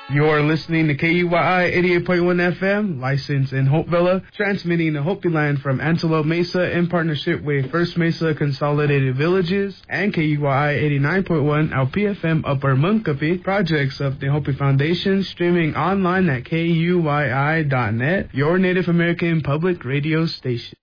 You're listening to KUYI 88.1 FM, licensed in Hopevilla, transmitting the Hopi Land from Antelope Mesa in partnership with First Mesa Consolidated Villages and KUYI 89.1 LPFM Upper Munkapi, projects of the Hopi Foundation, streaming online at KUYI.net, your Native American public radio station.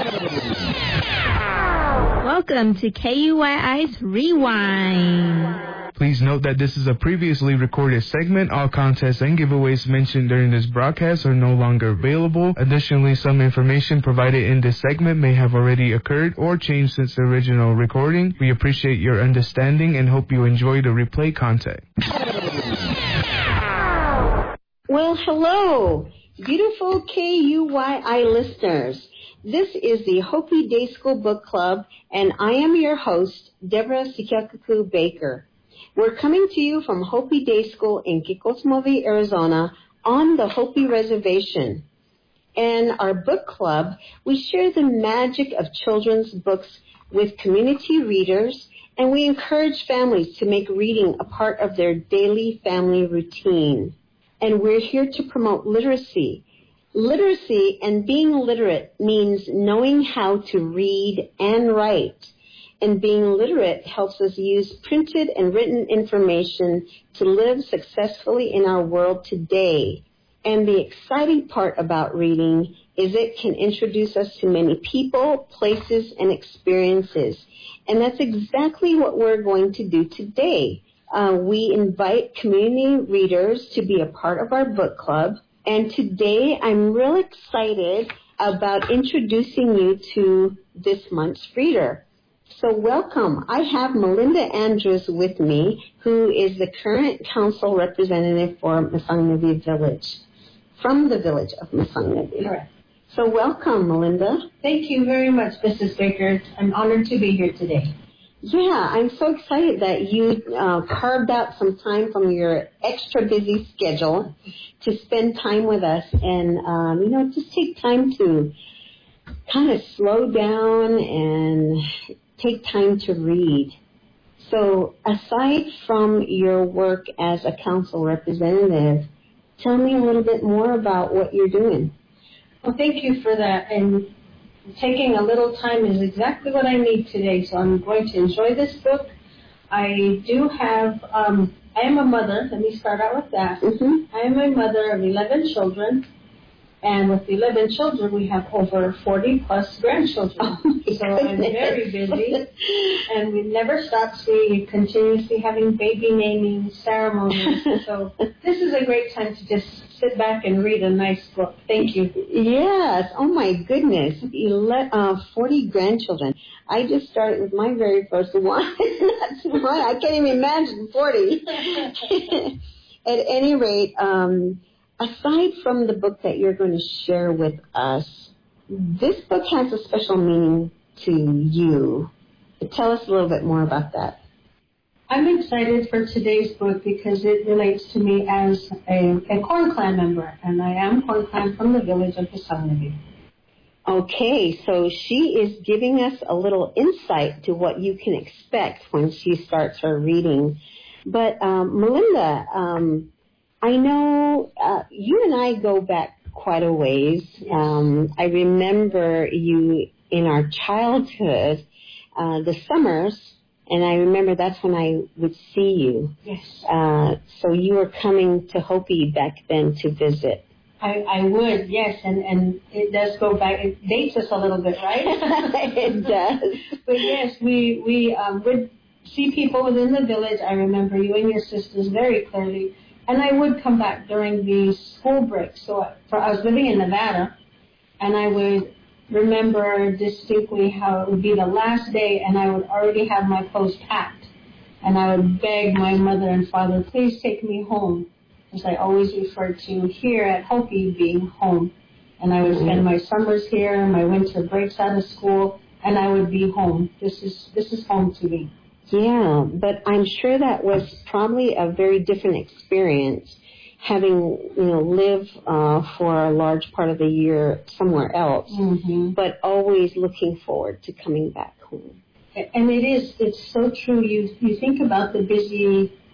Welcome to KUYI's Rewind. Please note that this is a previously recorded segment. All contests and giveaways mentioned during this broadcast are no longer available. Additionally, some information provided in this segment may have already occurred or changed since the original recording. We appreciate your understanding and hope you enjoy the replay content. Well, hello, beautiful KUYI listeners. This is the Hopi Day School Book Club, and I am your host, Deborah Sikiakaku Baker. We're coming to you from Hopi Day School in Kikosmovi, Arizona, on the Hopi Reservation. In our book club, we share the magic of children's books with community readers, and we encourage families to make reading a part of their daily family routine. And we're here to promote literacy. Literacy and being literate means knowing how to read and write. And being literate helps us use printed and written information to live successfully in our world today. And the exciting part about reading is it can introduce us to many people, places, and experiences. And that's exactly what we're going to do today. We invite community readers to be a part of our book club. And today I'm real excited about introducing you to this month's reader. So welcome. I have Melinda Andrews with me, who is the current council representative for Masangnavi Village, from the village of Masangnavi. Correct. So welcome, Melinda. Thank you very much, Mrs. Baker. I'm honored to be here today. Yeah, I'm so excited that you carved out some time from your extra busy schedule to spend time with us and, just take time to kind of slow down and take time to read. So aside from your work as a council representative, tell me a little bit more about what you're doing. Well, thank you for that. And taking a little time is exactly what I need today. So I'm going to enjoy this book. I am a mother. Let me start out with that. Mm-hmm. I am a mother of 11 children. And with 11 children, we have over 40 plus grandchildren. So I'm very busy, and we never stops. We continuously having baby naming ceremonies. So this is a great time to just sit back and read a nice book. Thank you. Yes. Oh my goodness. 40 grandchildren. I just started with my very first one. That's why I can't even imagine 40. At any rate, aside from the book that you're going to share with us, this book has a special meaning to you. Tell us a little bit more about that. I'm excited for today's book because it relates to me as a Corn Clan member, and I am Corn Clan from the village of Masangnavi. Okay, so she is giving us a little insight to what you can expect when she starts her reading. But Melinda, I know you and I go back quite a ways. I remember you in our childhood, the summers, and I remember that's when I would see you. Yes. So you were coming to Hopi back then to visit. I would, yes, and it does go back. It dates us a little bit, right? It does. But yes, we would see people within the village. I remember you and your sisters very clearly. And I would come back during the school break. So I was living in Nevada, and I would remember distinctly how it would be the last day, and I would already have my clothes packed. And I would beg my mother and father, please take me home, as I always referred to here at Hopi being home. And I would spend my summers here, my winter breaks out of school, and I would be home. This is home to me. Yeah, but I'm sure that was probably a very different experience, having lived for a large part of the year somewhere else, but always looking forward to coming back home. And it's so true. You think about the busy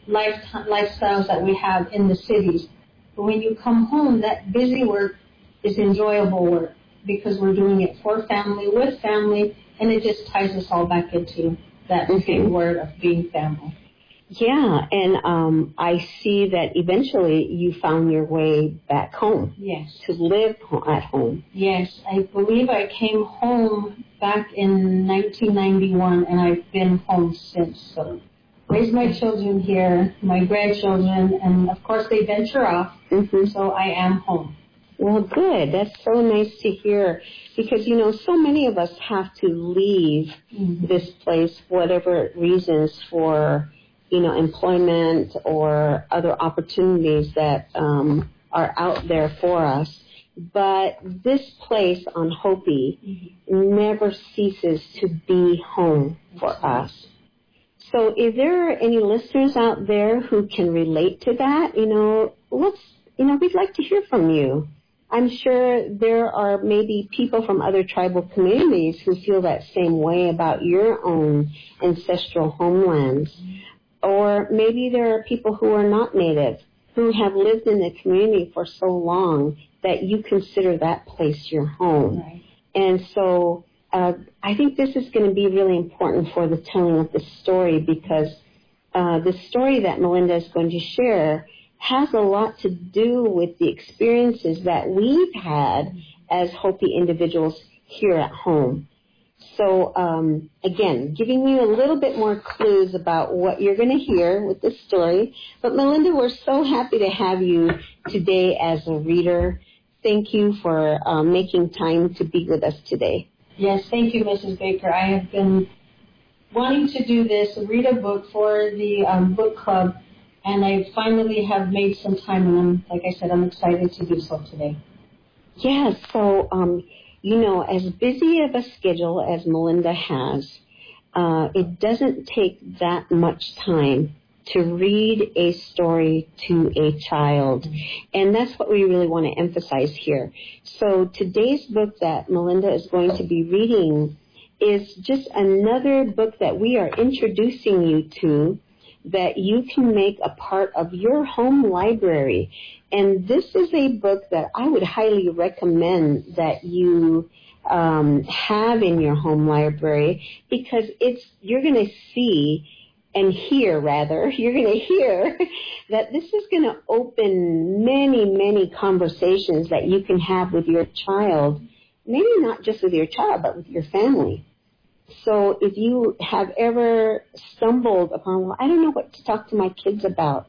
lifestyles that we have in the cities. But when you come home, that busy work is enjoyable work because we're doing it for family, with family, and it just ties us all back into that big word of being family. Yeah, and I see that eventually you found your way back home. Yes. To live at home. Yes, I believe I came home back in 1991, and I've been home since. So, raised my children here, my grandchildren, and of course they venture off, so I am home. Well, good. That's so nice to hear because, you know, so many of us have to leave this place, whatever reasons for, you know, employment or other opportunities that are out there for us. But this place on Hopi never ceases to be home for us. So is there any listeners out there who can relate to that? You know, we'd like to hear from you. I'm sure there are maybe people from other tribal communities who feel that same way about your own ancestral homelands. Or maybe there are people who are not native, who have lived in the community for so long that you consider that place your home. Right. And so I think this is going to be really important for the telling of the story because the story that Melinda is going to share has a lot to do with the experiences that we've had as Hopi individuals here at home. So, again, giving you a little bit more clues about what you're going to hear with this story. But, Melinda, we're so happy to have you today as a reader. Thank you for making time to be with us today. Yes, thank you, Mrs. Baker. I have been wanting to do this, read a book for the book club, and I finally have made some time, and like I said, I'm excited to do so today. Yes, so, you know, as busy of a schedule as Melinda has, it doesn't take that much time to read a story to a child. And that's what we really want to emphasize here. So today's book that Melinda is going to be reading is just another book that we are introducing you to that you can make a part of your home library. And this is a book that I would highly recommend that you have in your home library because you're going to see and hear, rather, you're going to hear that this is going to open many, many conversations that you can have with your child, maybe not just with your child, but with your family. So if you have ever stumbled upon, well, I don't know what to talk to my kids about,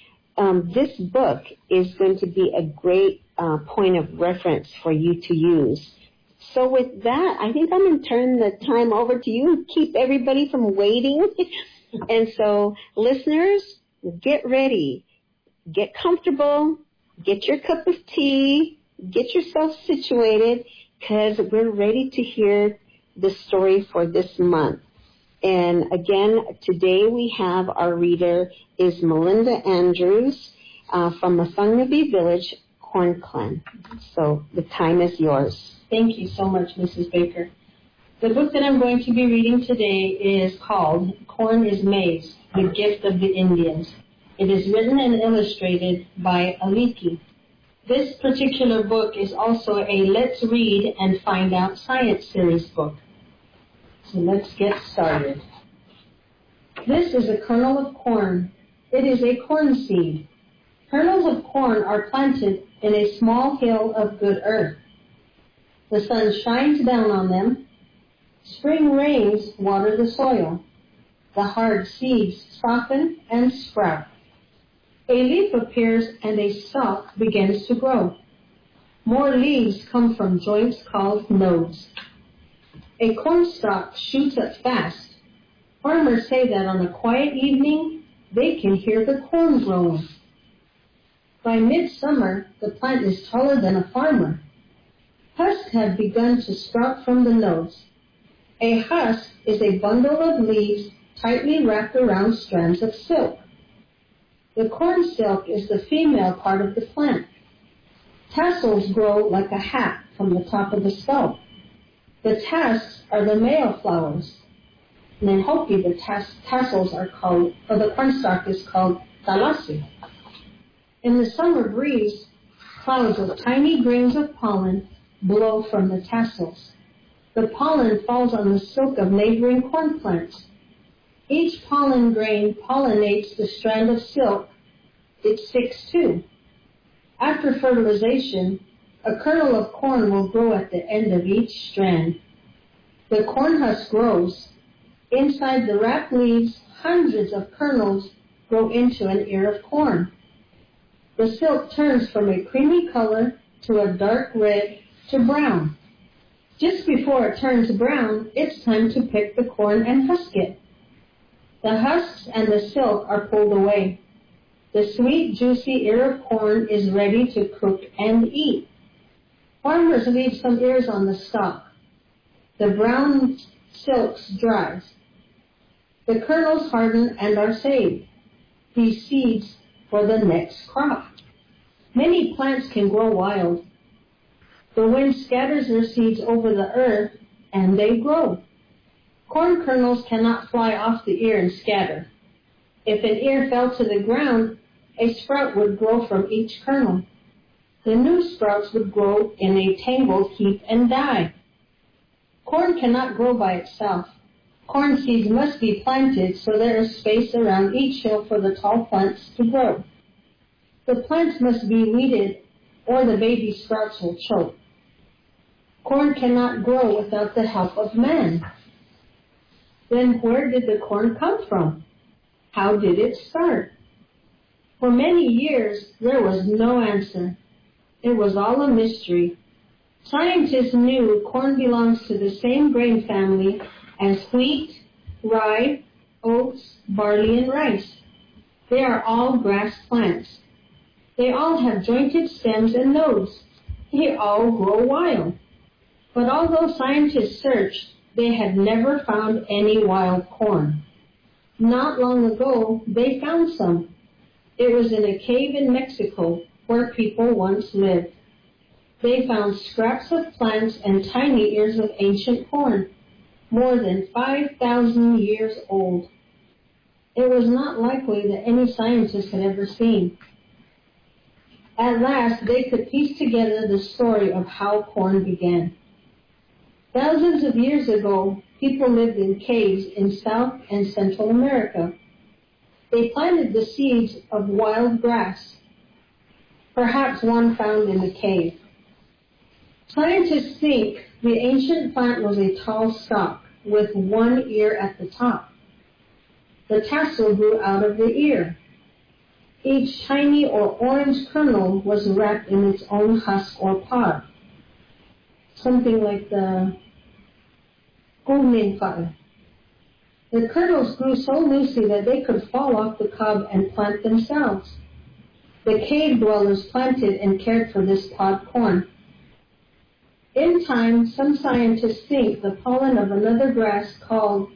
this book is going to be a great point of reference for you to use. So with that, I think I'm going to turn the time over to you and keep everybody from waiting. And so, listeners, get ready. Get comfortable. Get your cup of tea. Get yourself situated because we're ready to hear the story for this month. And again, today we have our reader is Melinda Andrews from Mathungnabi Village, Corn Clan. So the time is yours. Thank you so much, Mrs. Baker. The book that I'm going to be reading today is called Corn is Maize, The Gift of the Indians. It is written and illustrated by Aliki. This particular book is also a Let's Read and Find Out Science series book. So let's get started. This is a kernel of corn. It is a corn seed. Kernels of corn are planted in a small hill of good earth. The sun shines down on them. Spring rains water the soil. The hard seeds soften and sprout. A leaf appears and a stalk begins to grow. More leaves come from joints called nodes. A cornstalk shoots up fast. Farmers say that on a quiet evening, they can hear the corn growing. By midsummer, the plant is taller than a farmer. Husks have begun to sprout from the nodes. A husk is a bundle of leaves tightly wrapped around strands of silk. The corn silk is the female part of the plant. Tassels grow like a hat from the top of the skull. The tasks are the male flowers. And in Hopi, the tassels are called, or the cornstalk is called Talasi. In the summer breeze, clouds of tiny grains of pollen blow from the tassels. The pollen falls on the silk of neighboring corn plants. Each pollen grain pollinates the strand of silk it sticks to. After fertilization, a kernel of corn will grow at the end of each strand. The corn husk grows. Inside the wrapped leaves, hundreds of kernels grow into an ear of corn. The silk turns from a creamy color to a dark red to brown. Just before it turns brown, it's time to pick the corn and husk it. The husks and the silk are pulled away. The sweet, juicy ear of corn is ready to cook and eat. Farmers leave some ears on the stalk. The brown silk dries. The kernels harden and are saved. These seeds for the next crop. Many plants can grow wild. The wind scatters their seeds over the earth, and they grow. Corn kernels cannot fly off the ear and scatter. If an ear fell to the ground, a sprout would grow from each kernel. The new sprouts would grow in a tangled heap and die. Corn cannot grow by itself. Corn seeds must be planted so there is space around each hill for the tall plants to grow. The plants must be weeded or the baby sprouts will choke. Corn cannot grow without the help of man. Then where did the corn come from? How did it start? For many years, there was no answer. It was all a mystery. Scientists knew corn belongs to the same grain family as wheat, rye, oats, barley, and rice. They are all grass plants. They all have jointed stems and nodes. They all grow wild. But although scientists searched, they had never found any wild corn. Not long ago, they found some. It was in a cave in Mexico where people once lived. They found scraps of plants and tiny ears of ancient corn, more than 5,000 years old. It was not likely that any scientist had ever seen. At last, they could piece together the story of how corn began. Thousands of years ago, people lived in caves in South and Central America. They planted the seeds of wild grass, perhaps one found in the cave. Scientists think the ancient plant was a tall stalk with one ear at the top. The tassel grew out of the ear. Each tiny or orange kernel was wrapped in its own husk or pod, something like the Gulminfal. The kernels grew so loosely that they could fall off the cob and plant themselves. The cave dwellers planted and cared for this pod corn. In time, some scientists think the pollen of another grass called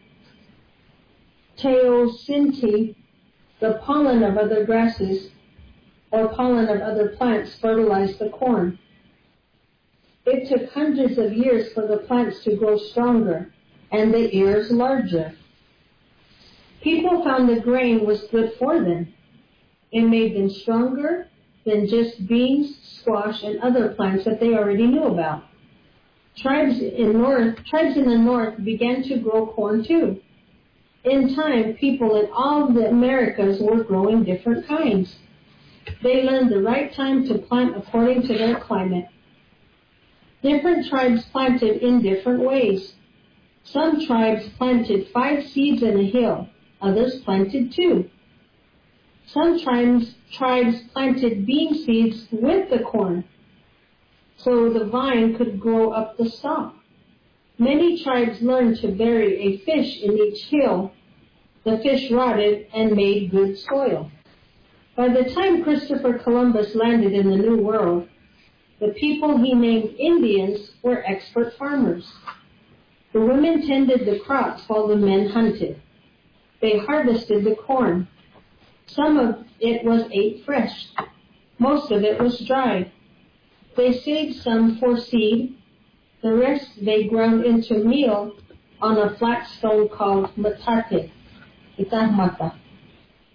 Teosinte, the pollen of other grasses, or pollen of other plants, fertilized the corn. It took hundreds of years for the plants to grow stronger and the ears larger. People found the grain was good for them. It made them stronger than just beans, squash, and other plants that they already knew about. Tribes in the north began to grow corn too. In time, people in all the Americas were growing different kinds. They learned the right time to plant according to their climate. Different tribes planted in different ways. Some tribes planted 5 seeds in a hill. Others planted 2. Some tribes planted bean seeds with the corn, so the vine could grow up the stalk. Many tribes learned to bury a fish in each hill. The fish rotted and made good soil. By the time Christopher Columbus landed in the New World, the people he named Indians were expert farmers. The women tended the crops while the men hunted. They harvested the corn. Some of it was ate fresh. Most of it was dried. They saved some for seed. The rest they ground into meal on a flat stone called metate.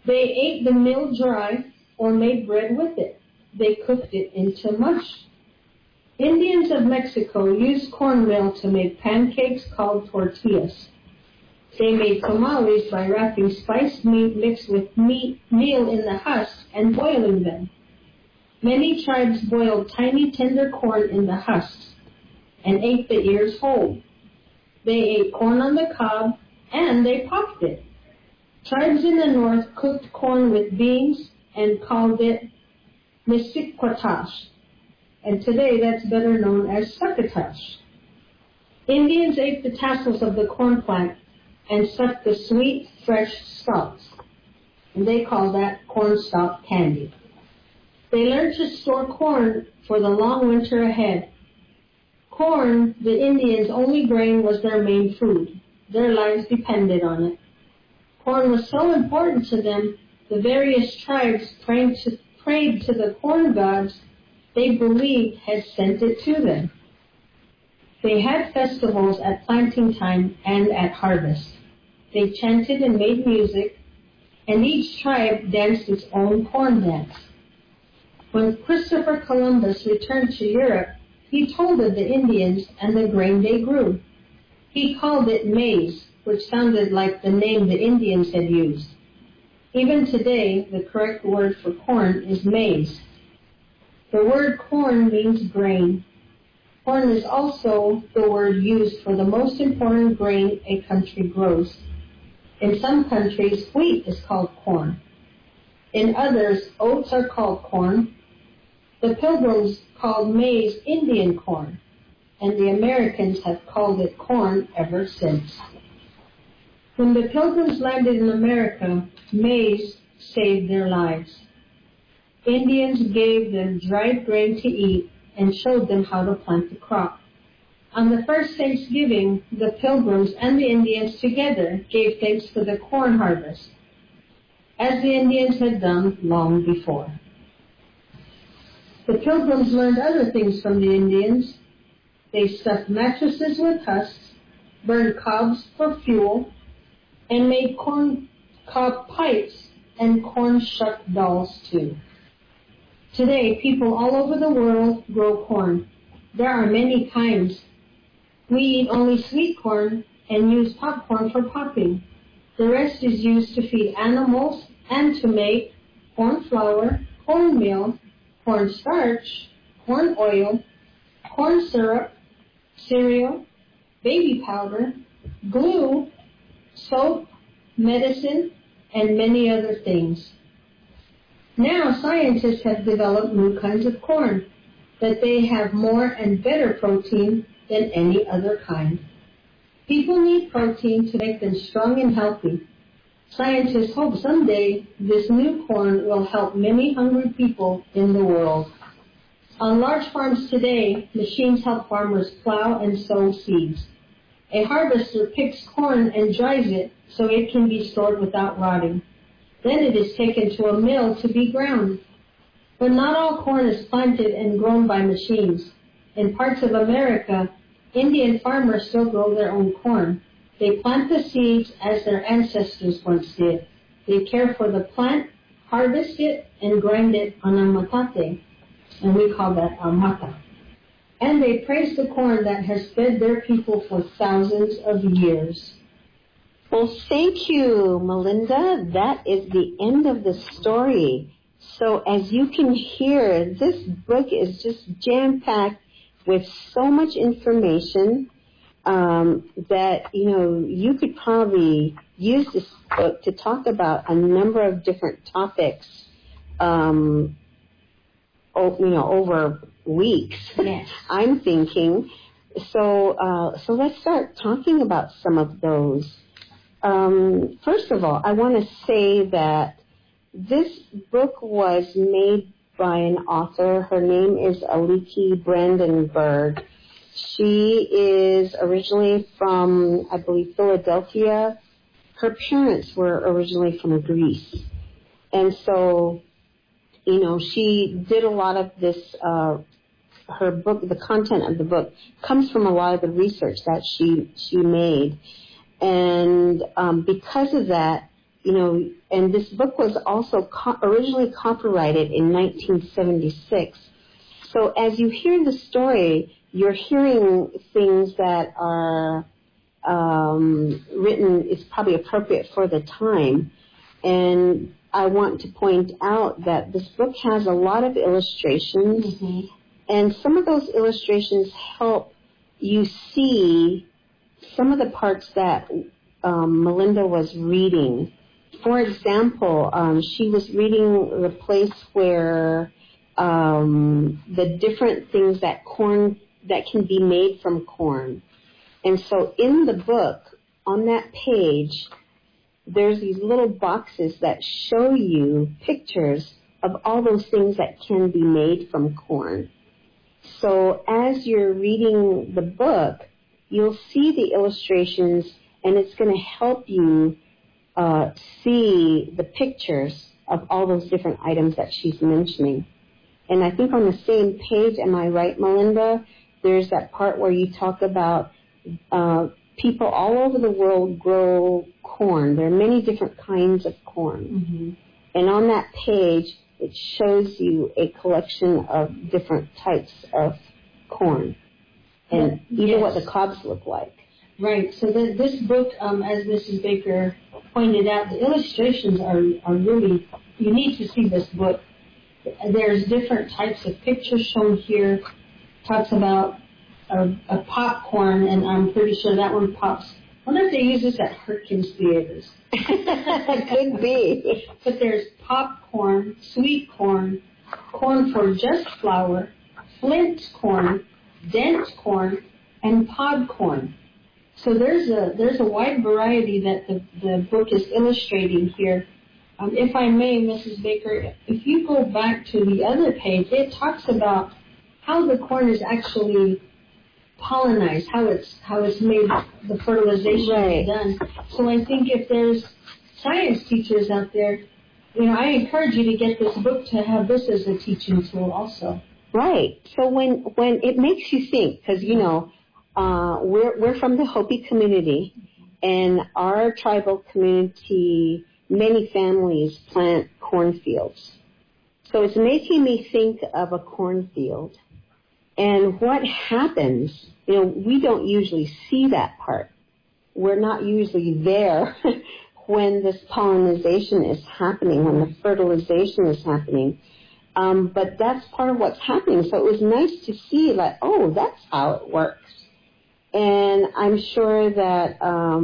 They ate the meal dry or made bread with it. They cooked it into mush. Indians of Mexico used cornmeal to make pancakes called tortillas. They made tamales by wrapping spiced meat mixed with meal in the husk and boiling them. Many tribes boiled tiny tender corn in the husks and ate the ears whole. They ate corn on the cob and they popped it. Tribes in the north cooked corn with beans and called it misiquatash, and today that's better known as succotash. Indians ate the tassels of the corn plant and sucked the sweet, fresh stalks, and they called that corn stalk candy. They learned to store corn for the long winter ahead. Corn, the Indians' only grain, was their main food. Their lives depended on it. Corn was so important to them, the various tribes prayed to the corn gods they believed had sent it to them. They had festivals at planting time and at harvest. They chanted and made music, and each tribe danced its own corn dance. When Christopher Columbus returned to Europe, he told of the Indians and the grain they grew. He called it maize, which sounded like the name the Indians had used. Even today, the correct word for corn is maize. The word corn means grain. Corn is also the word used for the most important grain a country grows. In some countries, wheat is called corn. In others, oats are called corn. The Pilgrims called maize Indian corn, and the Americans have called it corn ever since. When the Pilgrims landed in America, maize saved their lives. Indians gave them dried grain to eat and showed them how to plant the crop. On the first Thanksgiving, the Pilgrims and the Indians together gave thanks for the corn harvest, as the Indians had done long before. The Pilgrims learned other things from the Indians. They stuffed mattresses with husks, burned cobs for fuel, and made corn cob pipes and corn shuck dolls too. Today, people all over the world grow corn. There are many kinds. We eat only sweet corn and use popcorn for popping. The rest is used to feed animals and to make corn flour, cornmeal, corn starch, corn oil, corn syrup, cereal, baby powder, glue, soap, medicine, and many other things. Now scientists have developed new kinds of corn, that they have more and better protein than any other kind. People need protein to make them strong and healthy. Scientists hope someday this new corn will help many hungry people in the world. On large farms today, machines help farmers plow and sow seeds. A harvester picks corn and dries it so it can be stored without rotting. Then it is taken to a mill to be ground. But not all corn is planted and grown by machines. In parts of America, Indian farmers still grow their own corn. They plant the seeds as their ancestors once did. They care for the plant, harvest it, and grind it on a matate, and we call that a mata. And they praise the corn that has fed their people for thousands of years. Well, thank you, Melinda. That is the end of the story. So as you can hear, this book is just jam-packed with so much information that, you could probably use this book to talk about a number of different topics, over weeks. Yes. I'm thinking. So let's start talking about some of those. First of all, I want to say that this book was made by an author. Her name is Aliki Brandenburg. She is originally from, I believe, Philadelphia. Her parents were originally from Greece. And so, she did a lot of this, her book, the content of the book comes from a lot of the research that she made. And because of that, and this book was also originally copyrighted in 1976. So as you hear the story, you're hearing things that are written is probably appropriate for the time. And I want to point out that this book has a lot of illustrations, Mm-hmm. and some of those illustrations help you see some of the parts that Melinda was reading. For example, she was reading the place where the different things that can be made from corn. And so in the book, on that page, there's these little boxes that show you pictures of all those things that can be made from corn. So as you're reading the book, you'll see the illustrations, and it's going to help you see the pictures of all those different items that she's mentioning. And I think on the same page, am I right, Melinda? There's that part where you talk about people all over the world grow corn. There are many different kinds of corn. Mm-hmm. And on that page, it shows you a collection of different types of corn and even what the cobs look like. Right. So this book, as Mrs. Baker pointed out, the illustrations are really, you need to see this book. There's different types of pictures shown here. Talks about a popcorn, and I'm pretty sure that one pops. I wonder if they use this at Herkins Theaters. Could be. But there's popcorn, sweet corn, corn for just flour, flint corn, dent corn, and pod corn. So there's a wide variety that the book is illustrating here. If I may, Mrs. Baker, if you go back to the other page, it talks about how the corn is actually pollinized, how it's made, the fertilization is done. So I think if there's science teachers out there, I encourage you to get this book to have this as a teaching tool also. Right. So when it makes you think, because we're from the Hopi community, and our tribal community, many families plant cornfields. So it's making me think of a cornfield. And what happens, we don't usually see that part. We're not usually there when this pollination is happening, when the fertilization is happening. But that's part of what's happening. So it was nice to see, that's how it works. And I'm sure that,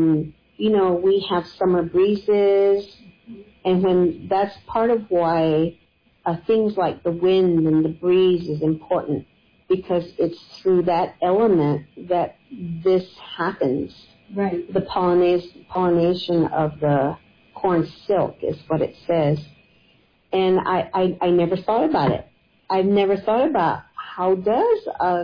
we have summer breezes, and when that's part of why things like the wind and the breeze is important, because it's through that element that this happens. Right. The pollination of the corn silk is what it says. And I never thought about it. I've never thought about how does a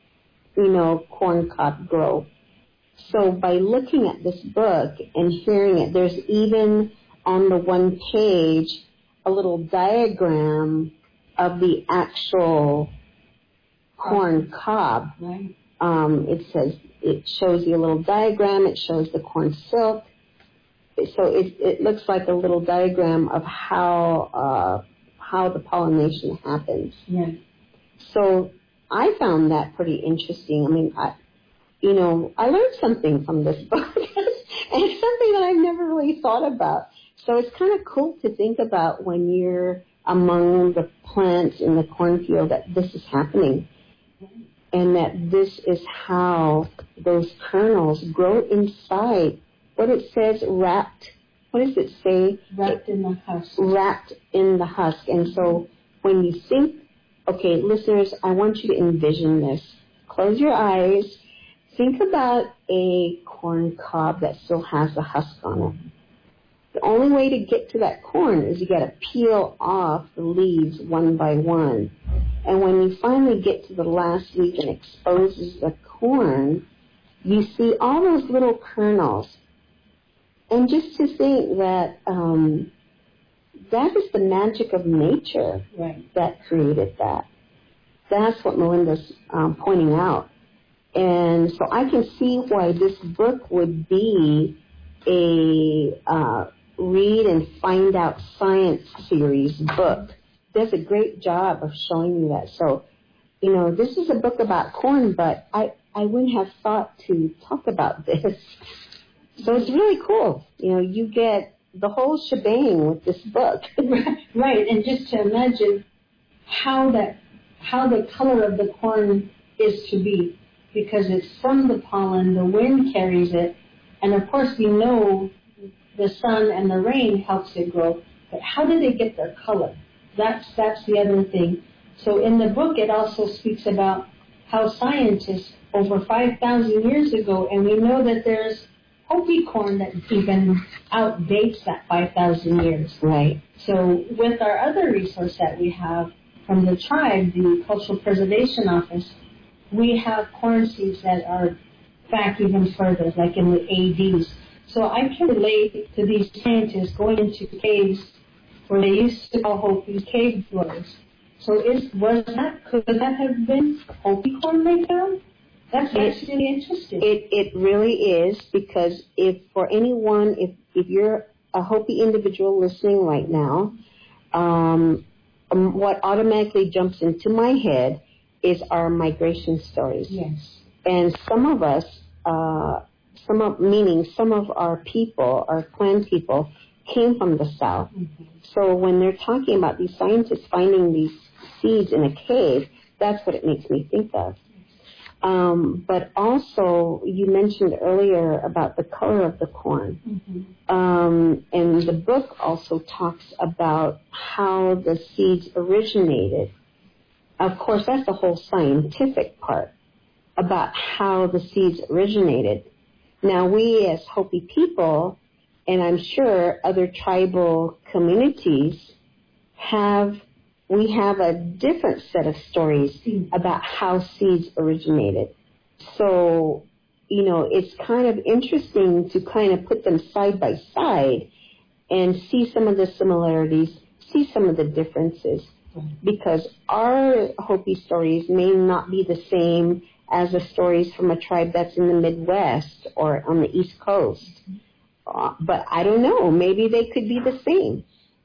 corn cob grow. So by looking at this book and hearing it, there's even on the one page a little diagram of the actual corn cob. Right. It shows you a little diagram. It shows the corn silk. So it looks like a little diagram of how the pollination happens. Right. So I found that pretty interesting. I mean, I learned something from this book, and it's something that I've never really thought about. So it's kind of cool to think about when you're among the plants in the cornfield that this is happening, and that this is how those kernels grow inside. What it says, wrapped. What does it say? Wrapped in the husk. Wrapped in the husk. And so when you think, okay, listeners, I want you to envision this. Close your eyes. Think about a corn cob that still has the husk on it. The only way to get to that corn is you got to peel off the leaves one by one. And when you finally get to the last leaf and exposes the corn, you see all those little kernels. And just to think that that is the magic of nature that created that. That's what Melinda's pointing out. And so I can see why this book would be a Read and Find Out Science series book does a great job of showing you that. So, this is a book about corn, but I wouldn't have thought to talk about this. So it's really cool. You get the whole shebang with this book. Right, and just to imagine how the color of the corn is to be, because it's from the pollen, the wind carries it, and of course we know the sun and the rain helps it grow, but how do they get their color? That's the other thing. So in the book it also speaks about how scientists over 5,000 years ago, and we know that there's Hopi corn that even outdates that 5,000 years. Right. So with our other resource that we have from the tribe, the Cultural Preservation Office, we have corn seeds that are back even further, like in the ADs. So I can relate to these scientists going into caves where they used to call Hopi cave dwellers. So could that have been Hopi corn they found? That's really interesting. It really is, because if you're a Hopi individual listening right now, what automatically jumps into my head is our migration stories. Yes. And some of us, some of our people, our clan people, came from the South. Mm-hmm. So when they're talking about these scientists finding these seeds in a cave, that's what it makes me think of. But also, you mentioned earlier about the color of the corn. Mm-hmm. And the book also talks about how the seeds originated. Of course, that's the whole scientific part about how the seeds originated. Now, we as Hopi people, and I'm sure other tribal communities, we have a different set of stories about how seeds originated. So, it's kind of interesting to kind of put them side by side and see some of the similarities, see some of the differences, because our Hopi stories may not be the same as the stories from a tribe that's in the Midwest or on the East Coast. But I don't know, maybe they could be the same.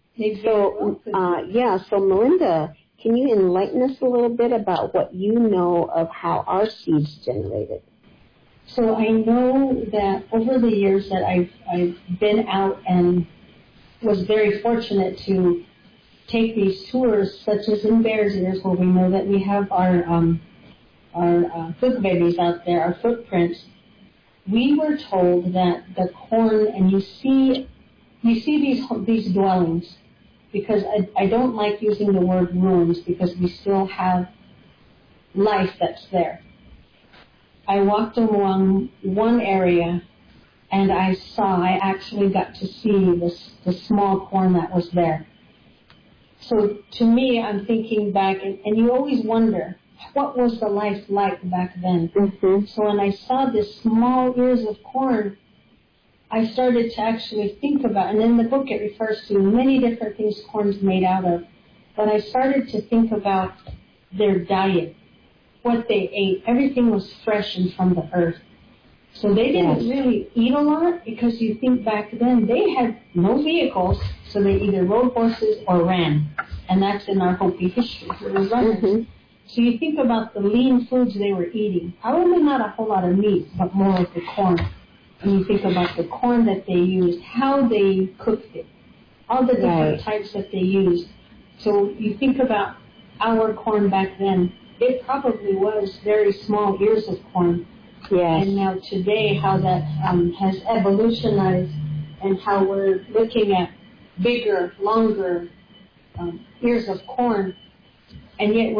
So Melinda, can you enlighten us a little bit about what you know of how our seeds generated? So I know that over the years that I've been out and was very fortunate to take these tours, such as in Bears Ears, where we know that we have our foot babies out there, our footprints. We were told that the corn, and you see these dwellings, because I don't like using the word ruins, because we still have life that's there. I walked along one area, and I actually got to see the small corn that was there. So to me, I'm thinking back, and you always wonder, what was the life like back then? Mm-hmm. So when I saw this small ears of corn, I started to actually think about, and in the book it refers to many different things corn's made out of, but I started to think about their diet, what they ate. Everything was fresh and from the earth. So they didn't really eat a lot, because you think back then they had no vehicles, so they either rode horses or ran. And that's in our Hopi history. It was runners. Mm-hmm. So you think about the lean foods they were eating. Probably not a whole lot of meat, but more of the corn. And you think about the corn that they used, how they cooked it, all the different types that they used. So you think about our corn back then, it probably was very small ears of corn. Yes. And now today, how that has evolutionized, and how we're looking at bigger, longer ears of corn, and yet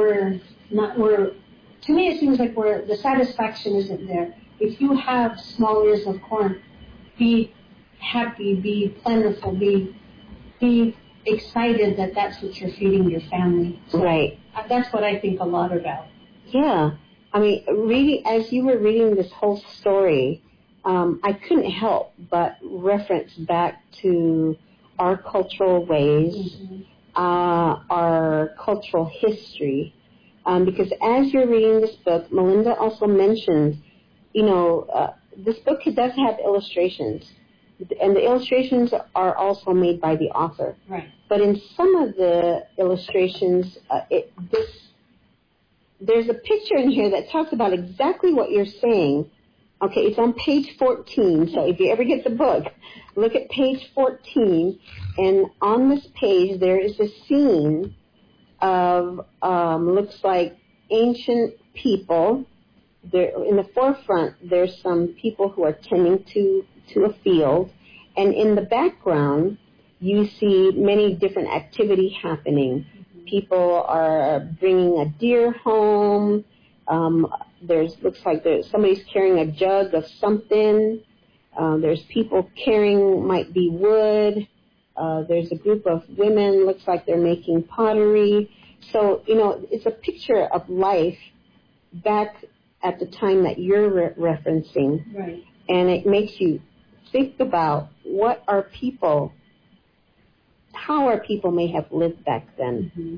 to me it seems like the satisfaction isn't there. If you have small ears of corn, be happy, be plentiful, be excited that that's what you're feeding your family. So right. That's what I think a lot about. Yeah. I mean, as you were reading this whole story, I couldn't help but reference back to our cultural ways, mm-hmm. Our cultural history, because as you're reading this book, Melinda also mentioned, this book does have illustrations, and the illustrations are also made by the author. Right. But in some of the illustrations, there's a picture in here that talks about exactly what you're saying. Okay, it's on page 14, so if you ever get the book, look at page 14, and on this page there is a scene of, looks like ancient people. There, in the forefront, there's some people who are tending to a field, and in the background, you see many different activity happening. People are bringing a deer home. Looks like somebody's carrying a jug of something. There's people carrying, might be wood. There's a group of women, looks like they're making pottery. So, it's a picture of life back at the time that you're referencing. Right. And it makes you think about how our people may have lived back then. Mm-hmm.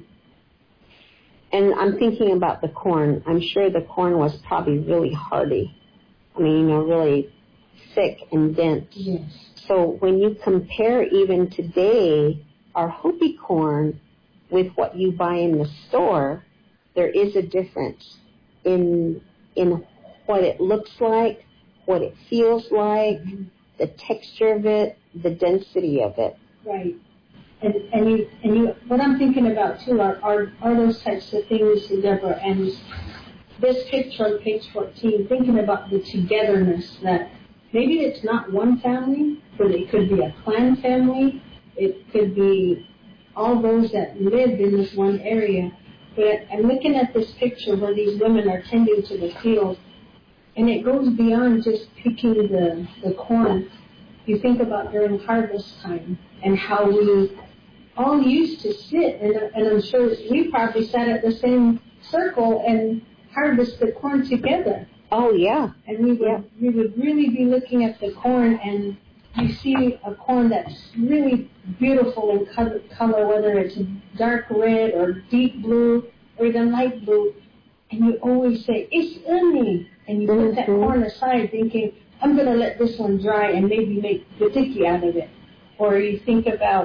And I'm thinking about the corn. I'm sure the corn was probably really hardy. I mean, really thick and dense. Yes. So when you compare even today our Hopi corn with what you buy in the store, there is a difference in what it looks like, what it feels like, the texture of it, the density of it. Right. And you, what I'm thinking about too are those types of things, Deborah. And this picture on page 14, thinking about the togetherness, that maybe it's not one family, but it could be a clan family. It could be all those that lived in this one area. But I'm looking at this picture where these women are tending to the field, and it goes beyond just picking the corn. You think about during harvest time and how we all used to sit, and I'm sure we probably sat at the same circle and harvest the corn together. Oh, yeah. And we would really be looking at the corn, and you see a corn that's really beautiful in color, whether it's dark red or deep blue or even light blue. And you always say, "It's uni," and you put that corn aside thinking, "I'm going to let this one dry and maybe make batiki out of it." Or you think about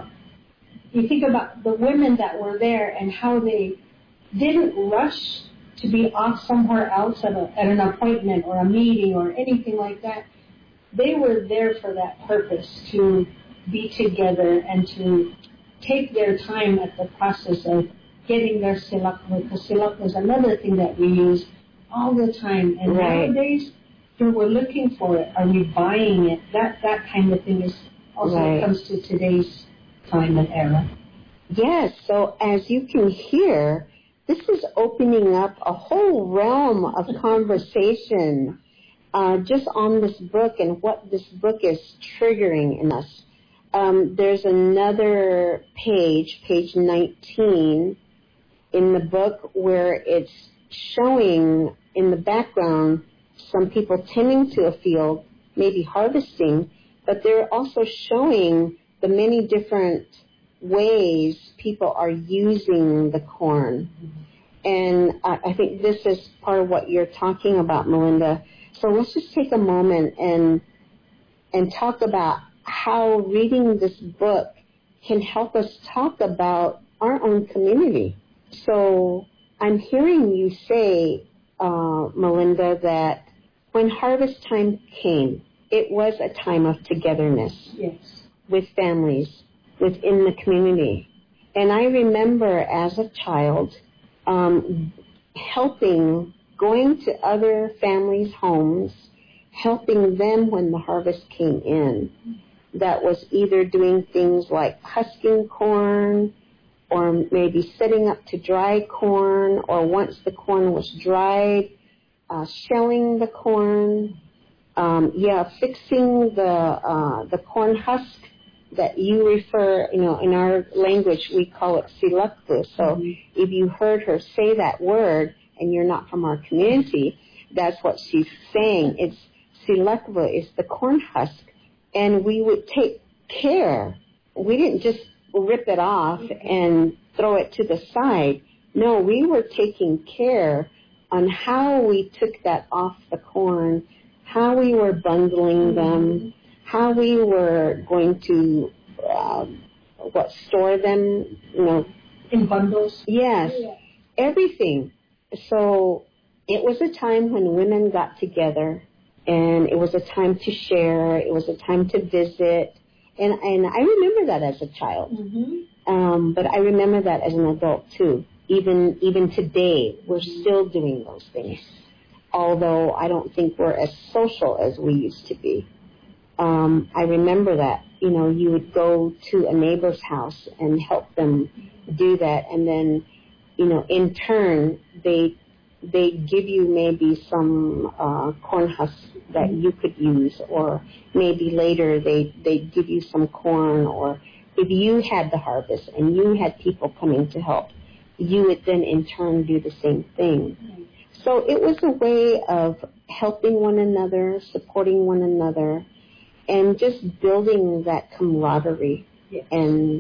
the women that were there and how they didn't rush to be off somewhere else at an appointment or a meeting or anything like that. They were there for that purpose, to be together and to take their time at the process of getting their silakwa, because silakwa is another thing that we use all the time. And nowadays, we're looking for it. Are we buying it? That kind of thing is also comes to today's time and era. Yes, so as you can hear, this is opening up a whole realm of conversation just on this book and what this book is triggering in us. There's another page 19 in the book, where it's showing in the background some people tending to a field, maybe harvesting, but they're also showing the many different ways people are using the corn. And I think this is part of what you're talking about, Melinda. So let's just take a moment and talk about how reading this book can help us talk about our own community. So I'm hearing you say, Melinda, that when harvest time came, it was a time of togetherness. Yes. With families within the community. And I remember as a child helping, going to other families' homes, helping them when the harvest came in. That was either doing things like husking corn, or maybe setting up to dry corn, or once the corn was dried, shelling the corn, fixing the corn husk that you refer, in our language we call it silakwa. So if you heard her say that word and you're not from our community, that's what she's saying. It's silakwa, is the corn husk. And we would take care. We didn't just rip it off and throw it to the side. No, we were taking care on how we took that off the corn, how we were bundling them, how we were going to store them, in bundles. Yes, everything. So it was a time when women got together, and it was a time to share. It was a time to visit, and I remember that as a child. Mm-hmm. But I remember that as an adult too. Even today, we're still doing those things. Although I don't think we're as social as we used to be. I remember that, you would go to a neighbor's house and help them do that. And then, in turn, they give you maybe some corn husks that you could use, or maybe later they give you some corn, or if you had the harvest and you had people coming to help, you would then in turn do the same thing. So it was a way of helping one another, supporting one another, and just building that camaraderie and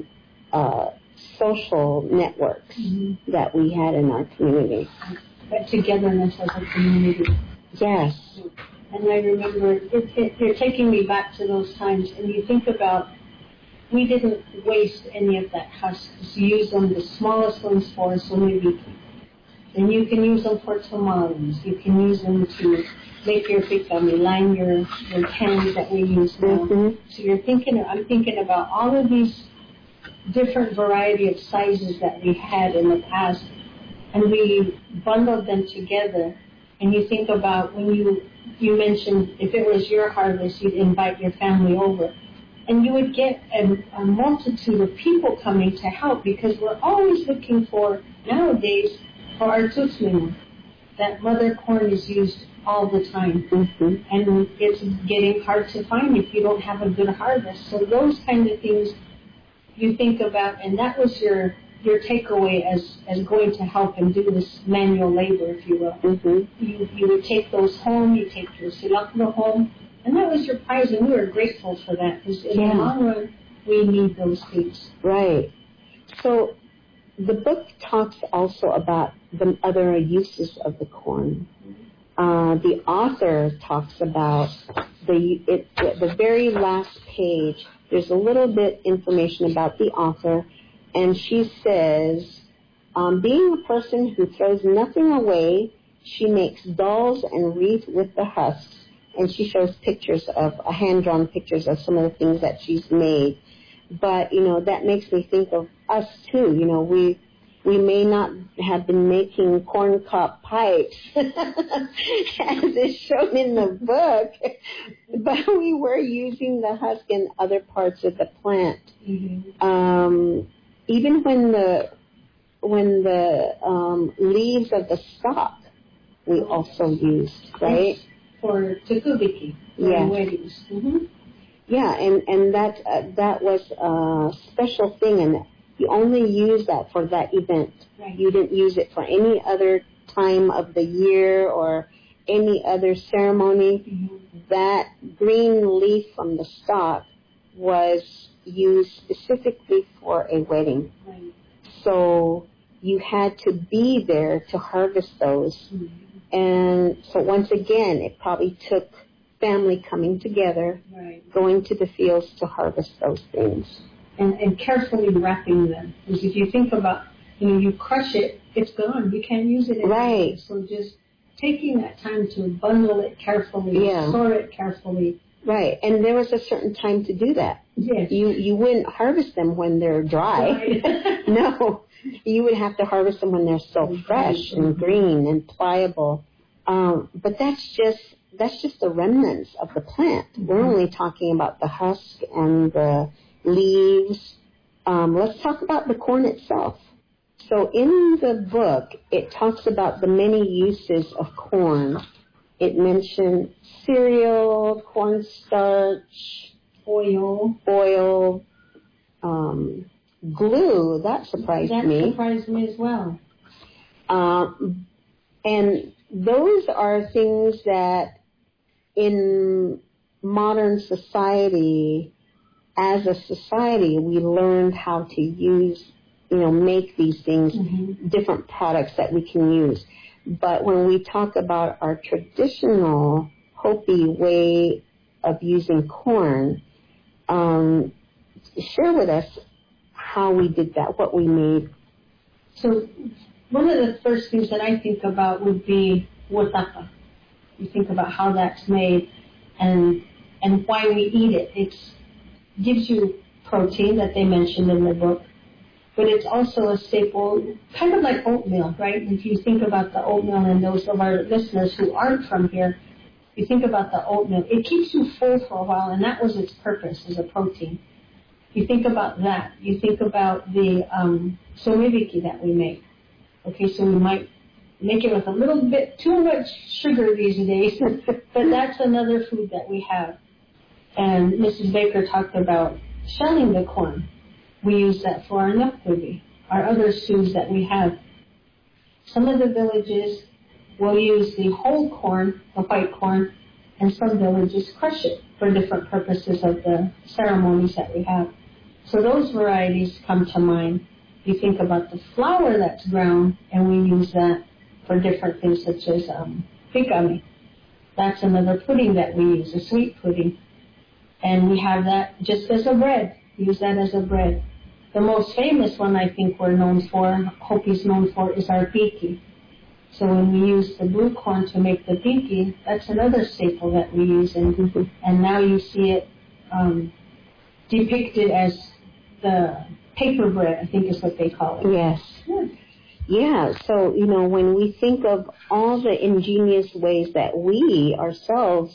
social networks that we had in our community. That togetherness as a community. Yes. And I remember, you're taking me back to those times, and you think about, we didn't waste any of that husk. You use them, the smallest ones for somebody. And you can use them for tamales. You can use them to make your picami, line your cans that we use now. Mm-hmm. So I'm thinking about all of these different variety of sizes that we had in the past, and we bundled them together. And you think about when you mentioned if it was your harvest, you'd invite your family over. And you would get a multitude of people coming to help, because we're always looking for, nowadays, for our tutsminu. That mother corn is used all the time. Mm-hmm. And it's getting hard to find if you don't have a good harvest. So those kind of things you think about, and that was your takeaway as going to help and do this manual labor, if you will. Mm-hmm. You would take those home, you take your silakno home, and that was your prize, and we were grateful for that, because in the long run, we need those things. Right. So the book talks also about the other uses of the corn. The author talks about the very last page. There's a little bit information about the author, and she says, being a person who throws nothing away, she makes dolls and wreaths with the husks, and she shows pictures hand-drawn pictures of some of the things that she's made. But, that makes me think of us, too. We may not have been making corn cob pipes, as is shown in the book, but we were using the husk in other parts of the plant. Mm-hmm. Even when the leaves of the stalk, we also used, right? For tukubiki, for weddings. Mm-hmm. Yeah, and that was a special thing, and you only use that for that event. Right. You didn't use it for any other time of the year or any other ceremony. Mm-hmm. That green leaf from the stalk was used specifically for a wedding. Right. So you had to be there to harvest those. Mm-hmm. And so once again, it probably took family coming together, going to the fields to harvest those things. And carefully wrapping them. Because if you think about, you crush it, it's gone. You can't use it anymore. Right. So just taking that time to bundle it carefully, store it carefully. Right. And there was a certain time to do that. Yes. You wouldn't harvest them when they're dry. No. You would have to harvest them when they're still fresh and green and pliable. But that's just the remnants of the plant. Mm-hmm. We're only talking about the husk and the leaves. Let's talk about the corn itself. So in the book, it talks about the many uses of corn. It mentioned cereal, cornstarch, oil, glue. That surprised me. That surprised me as well. And those are things that in modern society, as a society, we learned how to use, make these things, mm-hmm. different products that we can use. But when we talk about our traditional Hopi way of using corn. Share with us how we did that, what we made. So one of the first things that I think about would be wataka. You think about how that's made and why we eat it. It gives you protein that they mentioned in the book, but it's also a staple, kind of like oatmeal, right? If you think about the oatmeal, and those of our listeners who aren't from here, you think about the oatmeal, it keeps you full for a while, and that was its purpose, as a protein. You think about that. You think about the somebiki that we make. Okay, so we might make it with a little bit too much sugar these days, but that's another food that we have. And Mrs. Baker talked about shelling the corn. We use that for our nukkubi, our other stews that we have. Some of the villages will use the whole corn, the white corn, and some villages crush it for different purposes of the ceremonies that we have. So those varieties come to mind. You think about the flour that's ground, and we use that for different things such as pikami. That's another pudding that we use, a sweet pudding. And we have that just as a bread, use that as a bread. The most famous one I think we're known for, Hopi's known for, is our piki. So when we use the blue corn to make the piki, that's another staple that we use. And now you see it depicted as the paper bread, I think is what they call it. Yes. Yeah, so, when we think of all the ingenious ways that we ourselves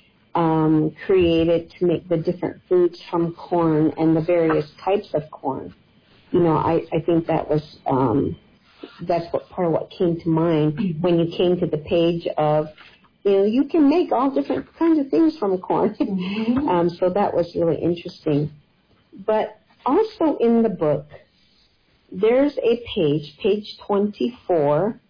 created to make the different foods from corn and the various types of corn, I think that was, that's what part of what came to mind when you came to the page of, you can make all different kinds of things from corn. So that was really interesting. But also in the book, there's a page 24,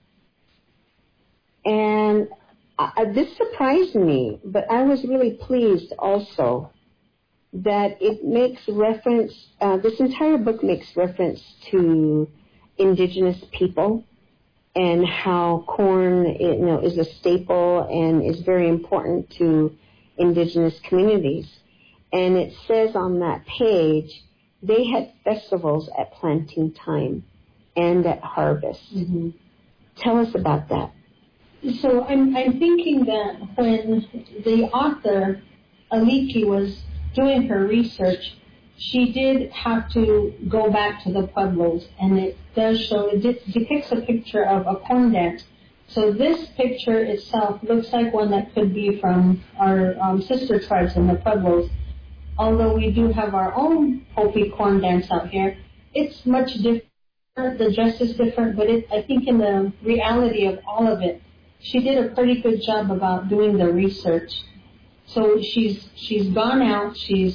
and this surprised me, but I was really pleased also that it makes reference, this entire book makes reference to indigenous people and how corn, is a staple and is very important to indigenous communities. And it says on that page, they had festivals at planting time and at harvest. Mm-hmm. Tell us about that. So I'm thinking that when the author, Aliki, was doing her research, she did have to go back to the pueblos, and it does show, it depicts a picture of a corn dance. So this picture itself looks like one that could be from our sister tribes in the pueblos. Although we do have our own Hopi corn dance out here, it's much different. The dress is different, but I think in the reality of all of it, she did a pretty good job about doing the research. So she's gone out, she's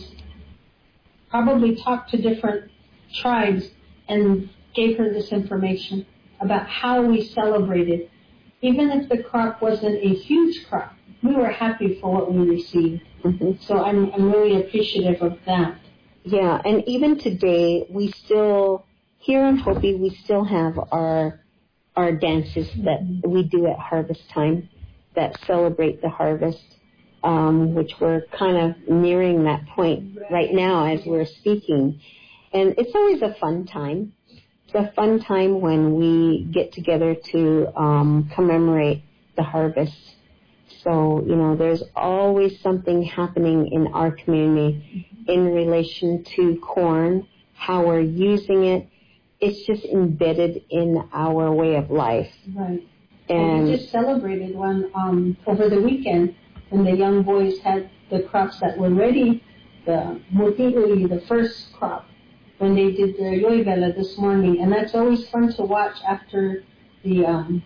probably talked to different tribes and gave her this information about how we celebrated. Even if the crop wasn't a huge crop, we were happy for what we received. Mm-hmm. So I'm really appreciative of that. Yeah, and even today, we still, here in Hopi, we still have our dances that we do at harvest time that celebrate the harvest, which we're kind of nearing that point right now as we're speaking. And it's always a fun time. It's a fun time when we get together to commemorate the harvest. So, there's always something happening in our community in relation to corn, how we're using it. It's just embedded in our way of life. Right. And we just celebrated one over the weekend when the young boys had the crops that were ready, the muti'ui, the first crop, when they did the yoibela this morning. And that's always fun to watch after the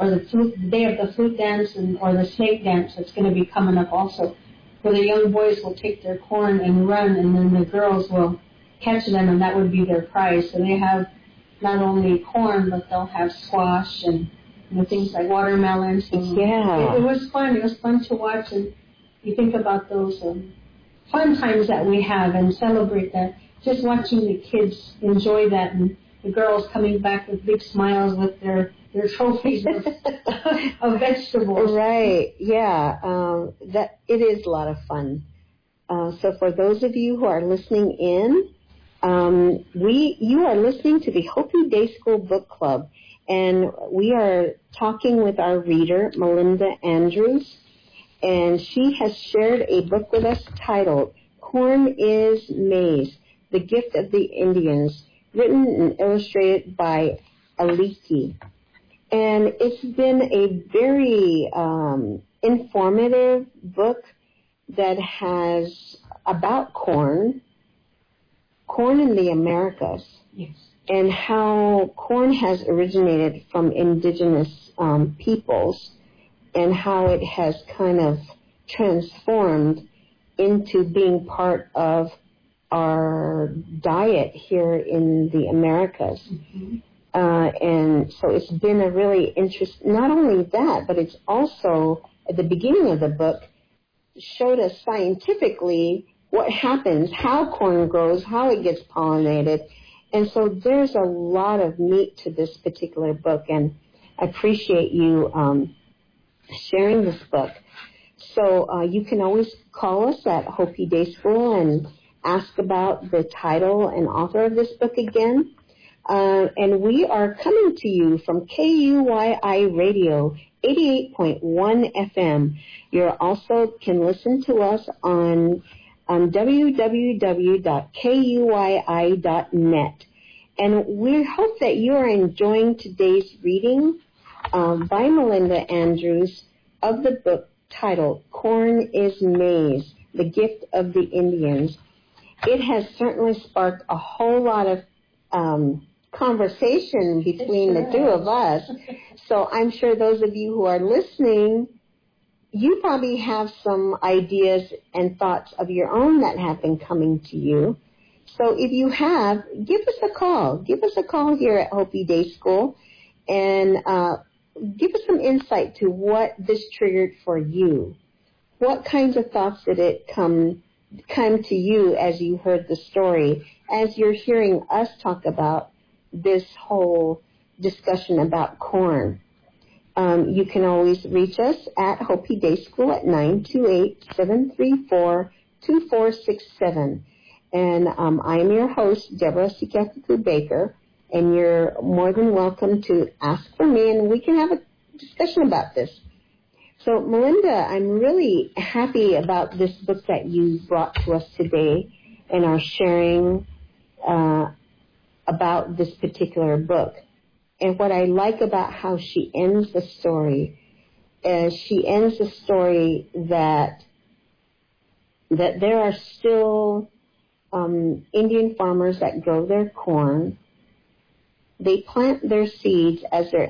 day of the flute dance or the snake dance that's going to be coming up also, where the young boys will take their corn and run, and then the girls will catch them, and that would be their prize. So they have not only corn, but they'll have squash and things like watermelons. Yeah. It was fun. It was fun to watch, and you think about those fun times that we have and celebrate that. Just watching the kids enjoy that, and the girls coming back with big smiles with their trophies of vegetables. Right, yeah. That it is a lot of fun So for those of you who are listening in, you are listening to the Hopi Day School Book Club, and we are talking with our reader, Melinda Andrews, and she has shared a book with us titled Corn is Maize, The Gift of the Indians, written and illustrated by Aliki. And it's been a very informative book that has about corn in the Americas, yes, and how corn has originated from indigenous peoples, and how it has kind of transformed into being part of our diet here in the Americas. Mm-hmm. And so it's been a really interesting, not only that, but it's also, at the beginning of the book, showed us scientifically what happens, how corn grows, how it gets pollinated. And so there's a lot of meat to this particular book, and I appreciate you sharing this book. So you can always call us at Hopi Day School and ask about the title and author of this book again. And we are coming to you from KUYI Radio 88.1 FM. You also can listen to us on www.kuyi.net. And we hope that you are enjoying today's reading by Melinda Andrews of the book titled Corn is Maize, The Gift of the Indians. It has certainly sparked a whole lot of conversation between the two of us. So I'm sure those of you who are listening, you probably have some ideas and thoughts of your own that have been coming to you. So if you have, give us a call. Give us a call here at Hopi Day School and give us some insight to what this triggered for you. What kinds of thoughts did it come to you as you heard the story, as you're hearing us talk about this whole discussion about corn? You can always reach us at Hopi Day School at 928-734-2467. And I'm your host, Deborah Sikakaku Baker, and you're more than welcome to ask for me, and we can have a discussion about this. So, Melinda, I'm really happy about this book that you brought to us today and are sharing about this particular book. And what I like about how she ends the story is she ends the story that there are still Indian farmers that grow their corn. They plant their seeds as their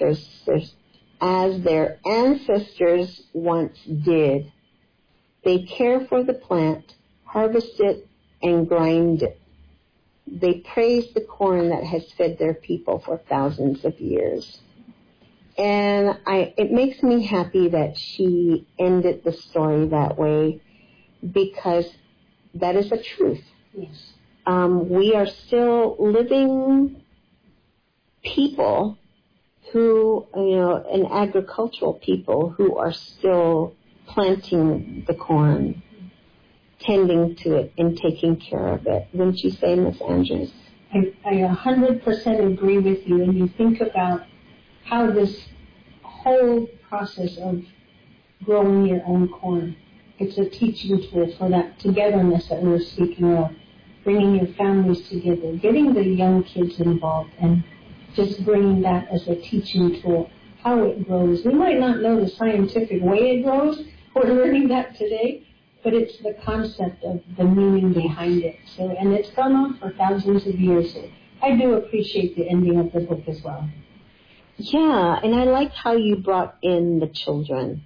ancestors once did. They care for the plant, harvest it, and grind it. They praise the corn that has fed their people for thousands of years. And it makes me happy that she ended the story that way, because that is the truth. Yes. We are still living people who, an agricultural people who are still planting the corn, tending to it, and taking care of it. Wouldn't you say, Ms. Andrews? I 100% agree with you. And you think about how this whole process of growing your own corn, it's a teaching tool for that togetherness that we were speaking of, bringing your families together, getting the young kids involved, and just bringing that as a teaching tool, how it grows. We might not know the scientific way it grows. We're learning that today, but it's the concept of the meaning behind it. So, and it's gone on for thousands of years. So I do appreciate the ending of the book as well. Yeah, and I like how you brought in the children.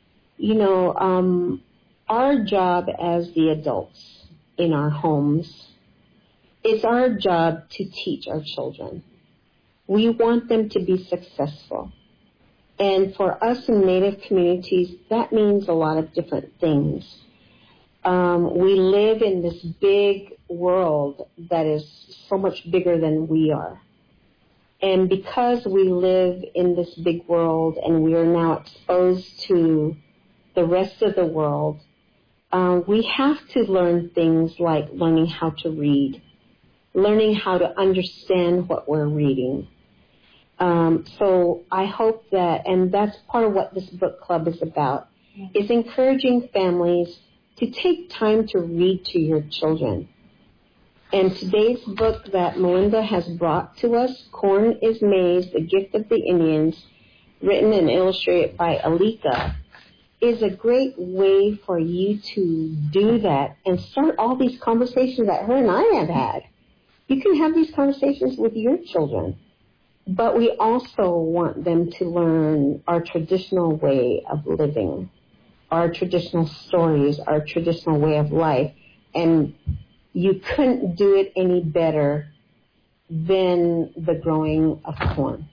Our job as the adults in our homes, it's our job to teach our children. We want them to be successful. And for us in Native communities, that means a lot of different things. We live in this big world that is so much bigger than we are. And because we live in this big world and we are now exposed to the rest of the world, we have to learn things like learning how to read, learning how to understand what we're reading. So I hope that, and that's part of what this book club is about, is encouraging families to take time to read to your children. And today's book that Melinda has brought to us, Corn is Maize, The Gift of the Indians, written and illustrated by Alika, is a great way for you to do that and start all these conversations that her and I have had. You can have these conversations with your children, but we also want them to learn our traditional way of living, our traditional stories, our traditional way of life, and you couldn't do it any better than the growing of corn.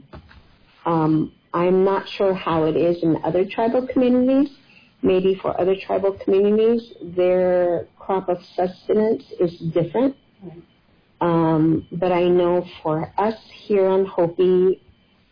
I'm not sure how it is in other tribal communities. Maybe for other tribal communities, their crop of sustenance is different. But I know for us here on Hopi,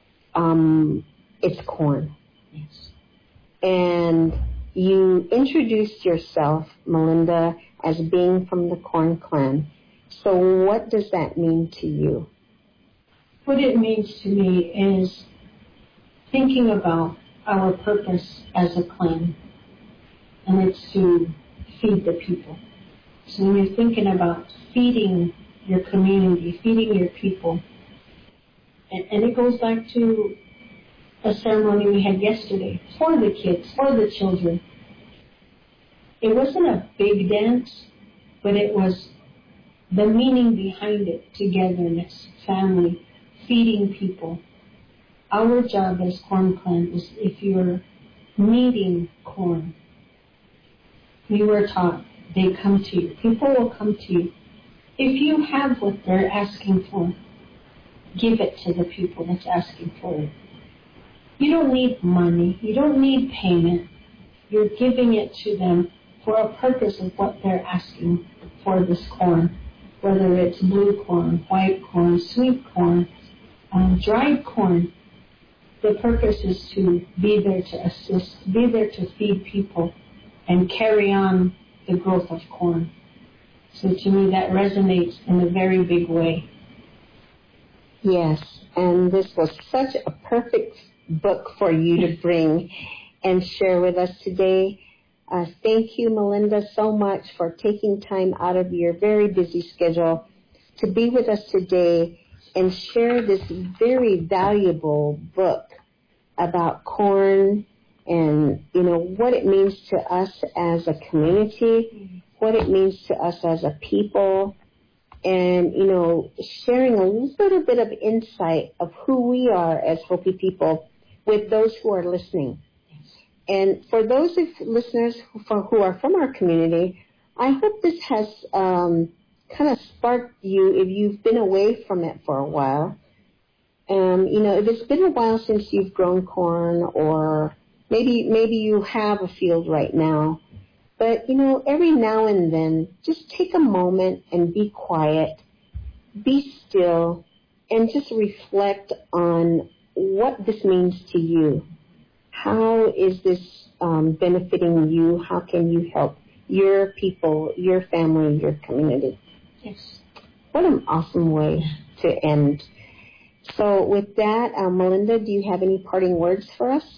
it's corn. Yes. And you introduced yourself, Melinda, as being from the Corn Clan. So what does that mean to you? What it means to me is thinking about our purpose as a clan, and it's to feed the people. So when you're thinking about feeding your community, feeding your people, and it goes back to a ceremony we had yesterday for the kids, for the children. It wasn't a big dance, but it was the meaning behind it, togetherness, family, feeding people. Our job as Corn Clan is, if you're needing corn, we were taught they come to you. People will come to you. If you have what they're asking for, give it to the people that's asking for it. You don't need money. You don't need payment. You're giving it to them for a purpose of what they're asking for this corn, whether it's blue corn, white corn, sweet corn, dried corn. The purpose is to be there to assist, be there to feed people, and carry on the growth of corn. So to me, that resonates in a very big way. Yes, and this was such a perfect book for you to bring and share with us today. Thank you, Melinda, so much for taking time out of your very busy schedule to be with us today and share this very valuable book about corn and, you know, what it means to us as a community, what it means to us as a people, and, you know, sharing a little bit of insight of who we are as Hopi people with those who are listening. And for those of listeners who are from our community, I hope this has kind of sparked you if you've been away from it for a while. You know, if it's been a while since you've grown corn, or maybe you have a field right now, but, you know, every now and then, just take a moment and be quiet, be still, and just reflect on what this means to you. How is this benefiting you? How can you help your people, your family, your community? Yes. What an awesome way to end. So with that, Melinda, do you have any parting words for us?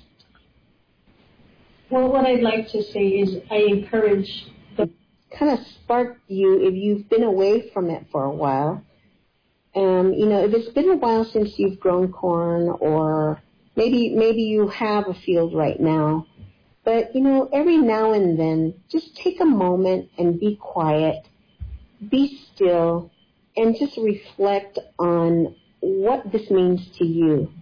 Well, what I'd like to say is I encourage the kind of sparked you if you've been away from it for a while. You know, if it's been a while since you've grown corn, or maybe you have a field right now, but, you know, every now and then, just take a moment and be quiet, be still, and just reflect on what this means to you.